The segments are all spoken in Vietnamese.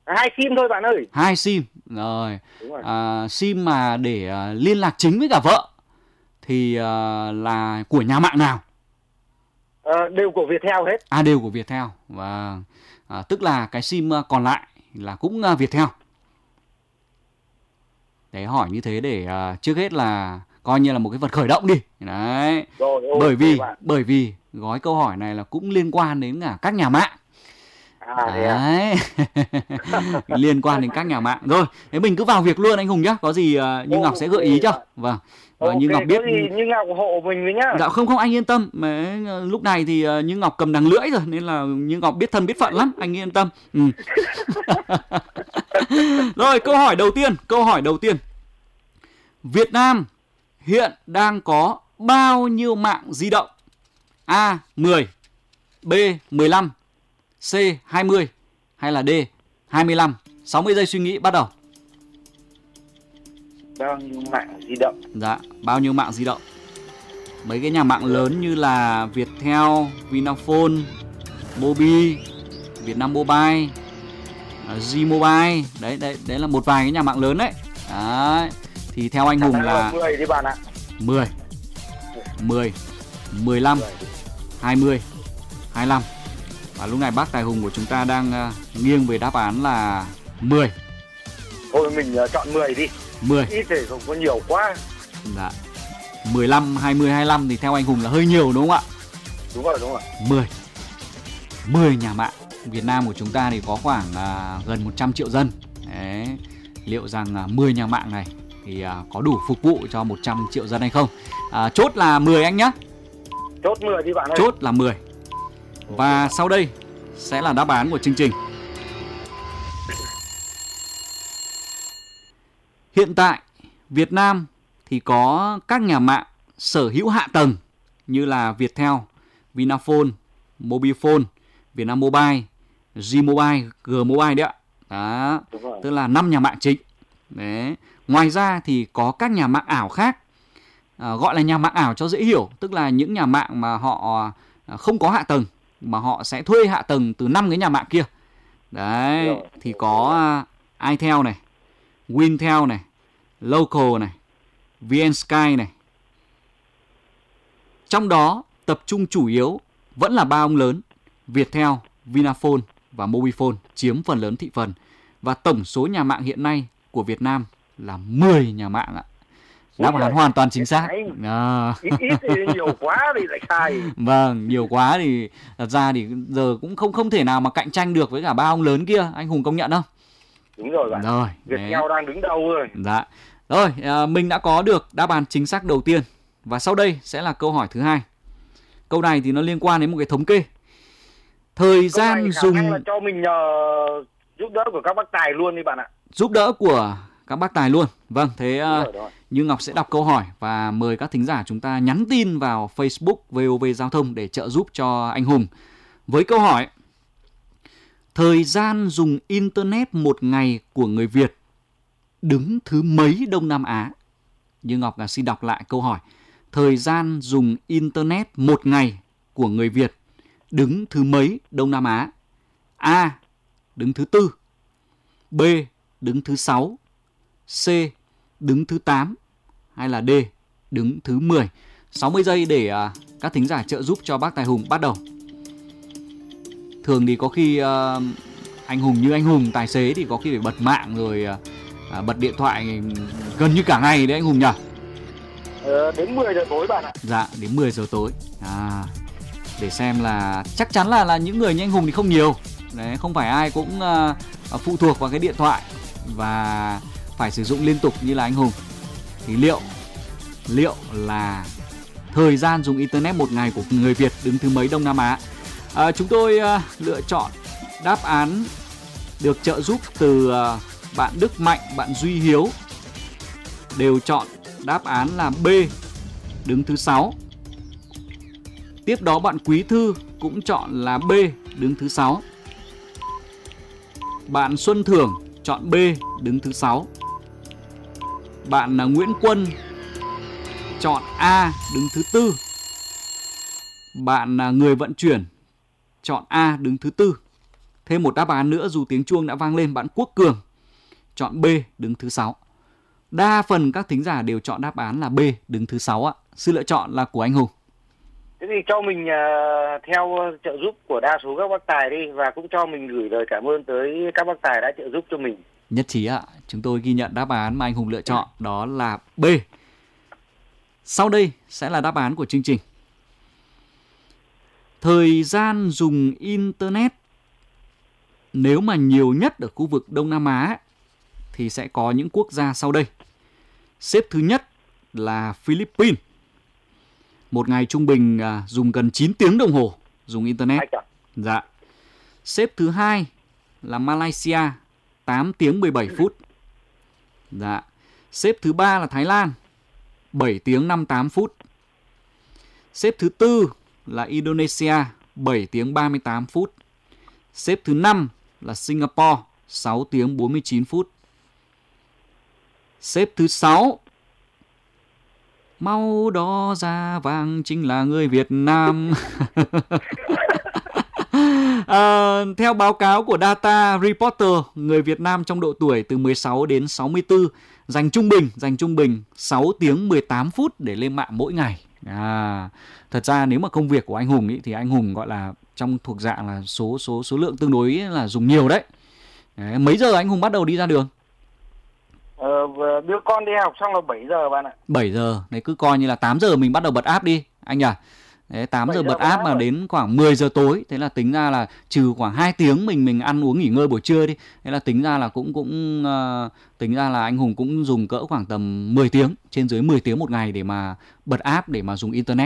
2 sim thôi bạn ơi. 2 sim. Rồi. Đúng rồi. Sim mà để liên lạc chính với cả vợ thì là của nhà mạng nào? Đều của Viettel hết. Đều của Viettel. Và tức là cái sim còn lại là cũng Viettel. Đấy, hỏi như thế để trước hết là coi như là một cái vật khởi động đi. Đấy. Rồi, Bởi ok vì bạn. bởi vì gói câu hỏi này là cũng liên quan đến cả các nhà mạng. Thế à? Đấy. Liên quan đến các nhà mạng. Rồi, thế mình cứ vào việc luôn anh Hùng nhá. Có gì Như Ngọc sẽ Ok gợi ý cho. bạn. Vâng. Và Ok, Như Ngọc có biết. gì Như Ngọc hộ mình với nhá. Dạ không không, anh yên tâm. Mà, lúc này thì Như Ngọc cầm đằng lưỡi rồi nên là Như Ngọc biết thân biết phận lắm, anh yên tâm. Rồi, câu hỏi đầu tiên. Việt Nam hiện đang có bao nhiêu mạng di động? A 10, B 15, C 20 hay là D 25? 60 giây suy nghĩ bắt đầu. Bao nhiêu mạng di động? Dạ, bao nhiêu mạng di động? Mấy cái nhà mạng lớn như là Viettel, Vinaphone, Mobi, Vietnam Mobile, Gmobile. Đấy là một vài cái nhà mạng lớn đấy. Đấy. Thì theo anh Hùng là 10 đi bạn ạ. 10, 10, 15, 20, 25. Và lúc này bác Tài Hùng của chúng ta đang nghiêng về đáp án là 10. Thôi mình chọn 10 đi. 10. Ít thì không có nhiều quá. Dạ. 15, 20, 25 thì theo anh Hùng là hơi nhiều đúng không ạ? Đúng rồi. 10 nhà mạng. Việt Nam của chúng ta thì có khoảng gần 100 triệu dân. Đấy. Liệu rằng 10 nhà mạng này thì có đủ phục vụ cho 100 triệu dân hay không? Chốt là 10 anh nhé. Chốt 10 đi bạn ơi. Chốt là 10. Và sau đây sẽ là đáp án của chương trình. Hiện tại Việt Nam thì có các nhà mạng sở hữu hạ tầng như là Viettel, Vinaphone, Mobifone, Vietnam Mobile, Gmobile, Gmobile đấy ạ. Đó, tức là 5 nhà mạng chính. Đấy. Ngoài ra thì có các nhà mạng ảo khác. Gọi là nhà mạng ảo cho dễ hiểu, tức là những nhà mạng mà họ không có hạ tầng mà họ sẽ thuê hạ tầng từ 5 cái nhà mạng kia. Đấy, thì có itel này, Wintel này, Local này, VnSky này. Trong đó tập trung chủ yếu vẫn là ba ông lớn Viettel, Vinaphone và Mobifone chiếm phần lớn thị phần. Và tổng số nhà mạng hiện nay của Việt Nam là 10 nhà mạng ạ. Đáp án hoàn toàn chính xác. Ít thì nhiều quá thì lại sai. Vâng, nhiều quá thì thật ra thì giờ cũng không thể nào mà cạnh tranh được với cả ba ông lớn kia, anh Hùng công nhận không? Đúng rồi bạn. Rồi, Viettel đang đứng đầu rồi. Dạ. Rồi, mình đã có được đáp án chính xác đầu tiên. Và sau đây sẽ là câu hỏi thứ hai. Câu này thì nó liên quan đến một cái thống kê. Thời gian dùng là cho mình nhờ giúp đỡ của các bác tài luôn đi bạn ạ. Giúp đỡ của các bác tài luôn. Vâng, thế Như Ngọc sẽ đọc câu hỏi và mời các thính giả chúng ta nhắn tin vào Facebook VOV Giao thông để trợ giúp cho anh Hùng. Với câu hỏi: thời gian dùng Internet một ngày của người Việt đứng thứ mấy Đông Nam Á? Như Ngọc xin đọc lại câu hỏi. Thời gian dùng Internet một ngày của người Việt đứng thứ mấy Đông Nam Á? A. Đứng thứ 4, B. Đứng thứ 6, C. Đứng thứ 8 hay là D. Đứng thứ 10? 60 giây để các thính giả trợ giúp cho bác Tài Hùng bắt đầu. Thường thì có khi anh Hùng tài xế thì có khi phải bật mạng rồi bật điện thoại gần như cả ngày đấy anh Hùng nhỉ? Đến 10 giờ tối bạn ạ. Dạ, đến 10 giờ tối. Để xem là chắc chắn là những người như anh Hùng thì không nhiều. Đấy, không phải ai cũng phụ thuộc vào cái điện thoại và phải sử dụng liên tục như là anh Hùng. Thì liệu là thời gian dùng Internet một ngày của người Việt đứng thứ mấy Đông Nam Á? Chúng tôi lựa chọn đáp án được trợ giúp từ bạn Đức Mạnh, bạn Duy Hiếu. Đều chọn đáp án là B, đứng thứ 6. Tiếp đó bạn Quý Thư cũng chọn là B, đứng thứ 6. Bạn Xuân Thưởng chọn B, đứng thứ 6. Bạn Nguyễn Quân chọn A, đứng thứ 4. Bạn Người Vận Chuyển chọn A, đứng thứ 4. Thêm một đáp án nữa dù tiếng chuông đã vang lên, bạn Quốc Cường chọn B đứng thứ 6. Đa phần các thính giả đều chọn đáp án là B đứng thứ 6 ạ. Sự lựa chọn là của anh Hùng. Thế thì cho mình theo trợ giúp của đa số các bác tài đi, và cũng cho mình gửi lời cảm ơn tới các bác tài đã trợ giúp cho mình. Nhất trí ạ. Chúng tôi ghi nhận đáp án mà anh Hùng lựa chọn, đó là B. Sau đây sẽ là đáp án của chương trình. Thời gian dùng Internet nếu mà nhiều nhất ở khu vực Đông Nam Á thì sẽ có những quốc gia sau đây. Xếp thứ nhất là Philippines. Một ngày trung bình dùng gần 9 tiếng đồng hồ dùng Internet. Dạ. Xếp thứ hai là Malaysia, 8 tiếng 17 phút. Dạ. Xếp thứ ba là Thái Lan, 7 tiếng 58 phút. Xếp thứ tư là Indonesia, 7 tiếng 38 phút. Xếp thứ 5 là Singapore, 6 tiếng 49 phút. Xếp thứ 6, mau đó da vàng chính là người Việt Nam. Theo báo cáo của Data Reporter, người Việt Nam trong độ tuổi từ 16 đến 64 dành trung bình 6 tiếng 18 phút để lên mạng mỗi ngày. Thật ra nếu mà công việc của anh Hùng ý, thì anh Hùng gọi là trong thuộc dạng là số lượng tương đối là dùng nhiều đấy. Mấy giờ anh Hùng bắt đầu đi ra đường? Đưa con đi học xong là 7 giờ bạn ạ. 7 giờ, đấy cứ coi như là 8 giờ mình bắt đầu bật app đi anh à. Đấy, 8 giờ bật app mà đến khoảng 10 giờ tối, thế là tính ra là trừ khoảng 2 tiếng mình ăn uống nghỉ ngơi buổi trưa đi. Thế là tính ra là cũng tính ra là anh Hùng cũng dùng cỡ khoảng tầm 10 tiếng, trên dưới 10 tiếng một ngày để mà bật app để mà dùng internet.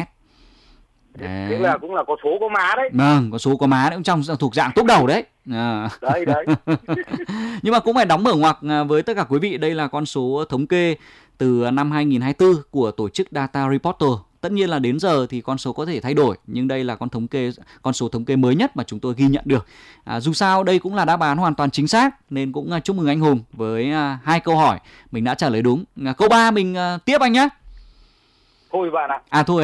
Đấy. Thế là cũng là có số có má đấy. Vâng, có số có má đấy, cũng trong thuộc dạng top đầu đấy. Đấy. Nhưng mà cũng phải đóng mở ngoặc với tất cả quý vị, đây là con số thống kê từ năm 2024 của tổ chức Data Reporter. Tất nhiên là đến giờ thì con số có thể thay đổi, nhưng đây là con số thống kê mới nhất mà chúng tôi ghi nhận được. Dù sao đây cũng là đáp án hoàn toàn chính xác, nên cũng chúc mừng anh Hùng với 2 câu hỏi mình đã trả lời đúng. Câu 3 mình tiếp anh nhé. Thôi bạn ạ. Thôi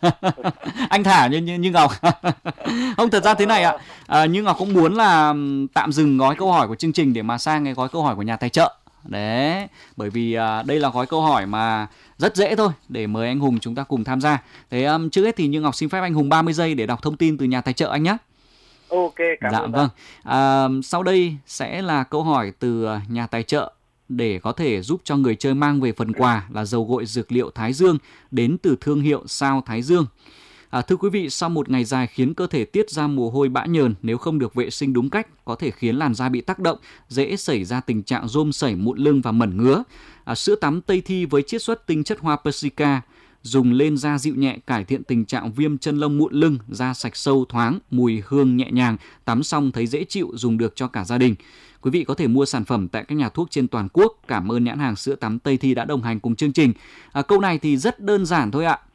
anh thả như Ngọc. Không, thật ra thế này ạ. Như Ngọc cũng muốn là tạm dừng gói câu hỏi của chương trình để mà sang cái gói câu hỏi của nhà tài trợ. Đấy, bởi vì đây là gói câu hỏi mà rất dễ thôi, để mời anh Hùng chúng ta cùng tham gia. Thế trước hết thì Như Ngọc xin phép anh Hùng 30 giây để đọc thông tin từ nhà tài trợ anh nhé. Ok, cảm ơn. Vâng. Sau đây sẽ là câu hỏi từ nhà tài trợ để có thể giúp cho người chơi mang về phần quà là dầu gội dược liệu Thái Dương đến từ thương hiệu Sao Thái Dương. Thưa quý vị, sau một ngày dài khiến cơ thể tiết ra mồ hôi bã nhờn, nếu không được vệ sinh đúng cách có thể khiến làn da bị tác động, dễ xảy ra tình trạng rôm sẩy, mụn lưng và mẩn ngứa. Sữa tắm Tây Thi với chiết xuất tinh chất hoa Persica dùng lên da dịu nhẹ, cải thiện tình trạng viêm chân lông, mụn lưng, da sạch sâu thoáng, mùi hương nhẹ nhàng, tắm xong thấy dễ chịu, dùng được cho cả gia đình. Quý vị có thể mua sản phẩm tại các nhà thuốc trên toàn quốc. Cảm ơn nhãn hàng sữa tắm Tây Thi đã đồng hành cùng chương trình. Câu này thì rất đơn giản thôi ạ.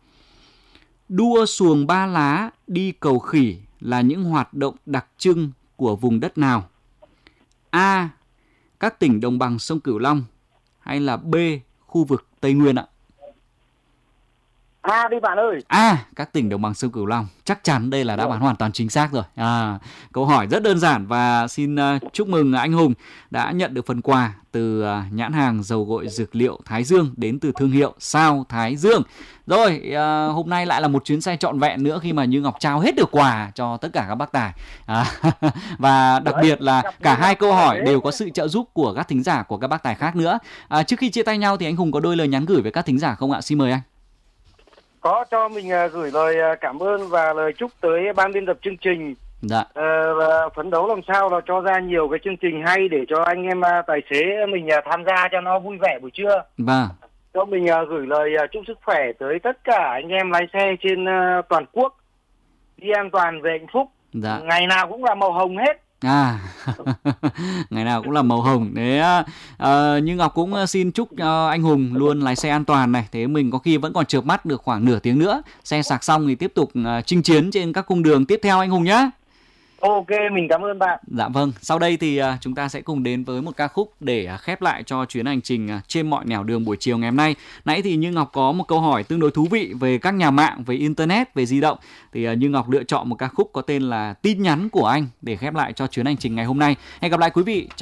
Đua xuồng ba lá đi cầu khỉ là những hoạt động đặc trưng của vùng đất nào? A. Các tỉnh đồng bằng sông Cửu Long, hay là B. khu vực Tây Nguyên ạ? A đi bạn ơi. Các tỉnh đồng bằng sông Cửu Long. Chắc chắn đây là đáp án hoàn toàn chính xác rồi. Câu hỏi rất đơn giản và xin chúc mừng anh Hùng đã nhận được phần quà từ nhãn hàng dầu gội dược liệu Thái Dương đến từ thương hiệu Sao Thái Dương. Rồi, hôm nay lại là một chuyến xe trọn vẹn nữa khi mà Như Ngọc trao hết được quà cho tất cả các bác tài. Và đặc biệt là cả 2 câu hỏi đều có sự trợ giúp của các thính giả của các bác tài khác nữa. Trước khi chia tay nhau thì anh Hùng có đôi lời nhắn gửi với các thính giả không ạ? Xin mời anh. Có, cho mình gửi lời cảm ơn và lời chúc tới ban biên tập chương trình. Dạ. Và phấn đấu làm sao là cho ra nhiều cái chương trình hay để cho anh em tài xế mình tham gia cho nó vui vẻ buổi trưa. Vâng. Cho mình gửi lời chúc sức khỏe tới tất cả anh em lái xe trên toàn quốc, đi an toàn về hạnh phúc. Dạ. Ngày nào cũng là màu hồng hết. Ngày nào cũng là màu hồng. Thế nhưng Ngọc cũng xin chúc anh Hùng luôn lái xe an toàn này. Thế mình có khi vẫn còn chợp mắt được khoảng nửa tiếng nữa. Xe sạc xong thì tiếp tục chinh chiến trên các cung đường tiếp theo anh Hùng nhé. Ok, mình cảm ơn bạn. Dạ vâng, sau đây thì chúng ta sẽ cùng đến với một ca khúc để khép lại cho chuyến hành trình trên mọi nẻo đường buổi chiều ngày hôm nay. Nãy thì Như Ngọc có một câu hỏi tương đối thú vị về các nhà mạng, về Internet, về di động. Thì Như Ngọc lựa chọn một ca khúc có tên là Tin nhắn của anh để khép lại cho chuyến hành trình ngày hôm nay. Hẹn gặp lại quý vị